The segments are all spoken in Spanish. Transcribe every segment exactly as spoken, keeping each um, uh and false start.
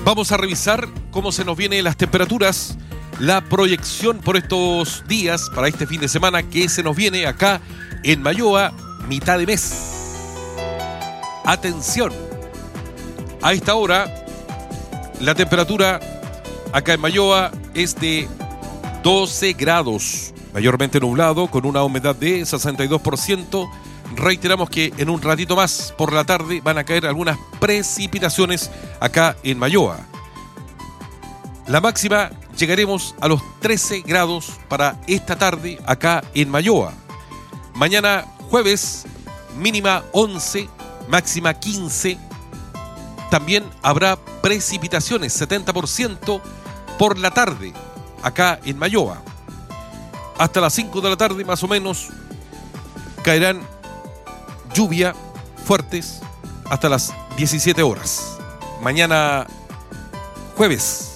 Vamos a revisar cómo se nos vienen las temperaturas, la proyección por estos días, para este fin de semana que se nos viene acá en Mayoa, mitad de mes. Atención, a esta hora la temperatura acá en Mayoa es de doce grados, mayormente nublado, con una humedad de sesenta y dos por ciento. Reiteramos que en un ratito más por la tarde van a caer algunas precipitaciones acá en Mayoa. La máxima llegaremos a los trece grados para esta tarde acá en Mayoa. Mañana jueves, mínima once, máxima quince. También habrá precipitaciones, setenta por ciento por la tarde acá en Mayoa. Hasta las cinco de la tarde más o menos caerán lluvia fuertes hasta las diecisiete horas. Mañana jueves.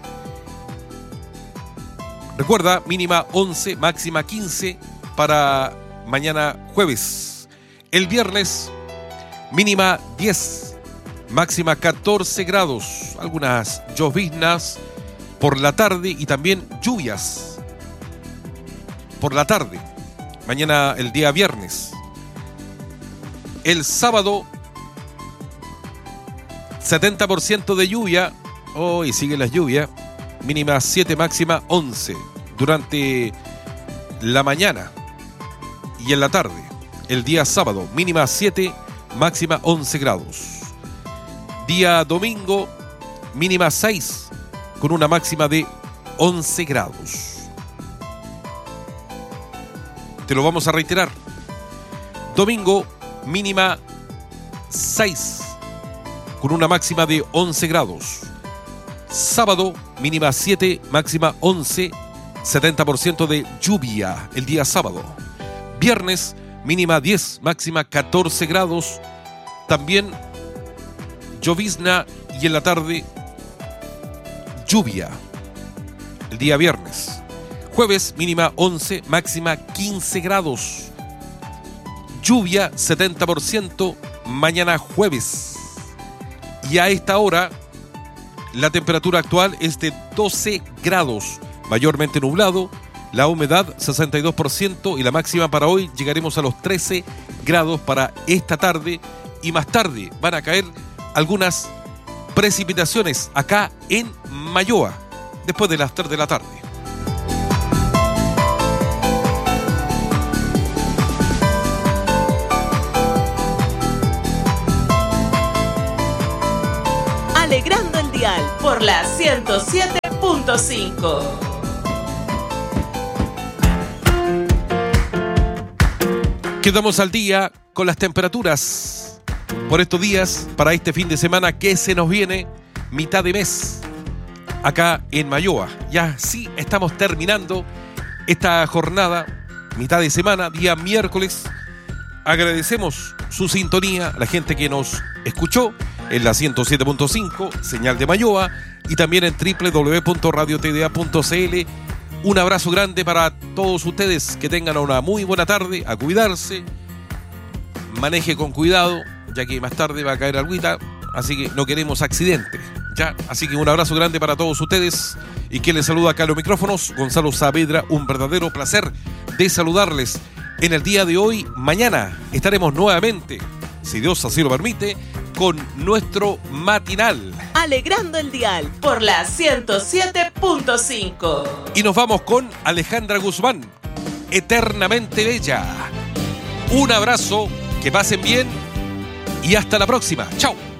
Recuerda, mínima once, máxima quince para mañana jueves. El viernes, mínima diez, máxima catorce grados. Algunas lloviznas por la tarde y también lluvias por la tarde. Mañana, el día viernes. El sábado, setenta por ciento de lluvia. Hoy oh, siguen las lluvias. Mínima siete, máxima once. Durante la mañana y en la tarde. El día sábado, mínima siete, máxima once grados. Día domingo, mínima seis, con una máxima de once grados. Te lo vamos a reiterar. Domingo, mínima seis, con una máxima de once grados. Sábado, mínima siete, máxima once, setenta por ciento de lluvia el día sábado. Viernes, mínima diez, máxima catorce grados. También llovizna y en la tarde lluvia el día viernes. Jueves, mínima once, máxima quince grados. Lluvia setenta por ciento mañana jueves. Y a esta hora la temperatura actual es de doce grados, mayormente nublado, la humedad sesenta y dos por ciento y la máxima para hoy llegaremos a los trece grados para esta tarde, y más tarde van a caer algunas precipitaciones acá en Mayoa después de las tres de la tarde. Alegrando el dial por la ciento siete punto cinco. Quedamos al día con las temperaturas por estos días para este fin de semana que se nos viene, mitad de mes acá en Mayoa. Ya sí estamos terminando esta jornada, mitad de semana, día miércoles. Agradecemos su sintonía a la gente que nos escuchó en la ciento siete punto cinco, señal de Mayoa, y también en doble u doble u doble u punto radio t d a punto c l. Un abrazo grande para todos ustedes, que tengan una muy buena tarde, a cuidarse, maneje con cuidado, ya que más tarde va a caer agüita, así que no queremos accidente, ¿ya? Así que un abrazo grande para todos ustedes, y quien les saluda acá a los micrófonos, Gonzalo Saavedra, un verdadero placer de saludarles en el día de hoy. Mañana estaremos nuevamente, si Dios así lo permite, con nuestro matinal. Alegrando el dial por la ciento siete punto cinco. Y nos vamos con Alejandra Guzmán, Eternamente Bella. Un abrazo, que pasen bien y hasta la próxima. Chao.